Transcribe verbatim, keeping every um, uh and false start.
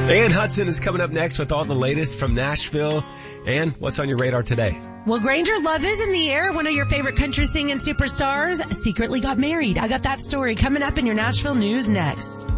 Ann Hudson is coming up next with all the latest from Nashville. And what's on your radar today? Well, Granger, love is in the air. One of your favorite country singing superstars secretly got married. I got that story coming up in your Nashville news next.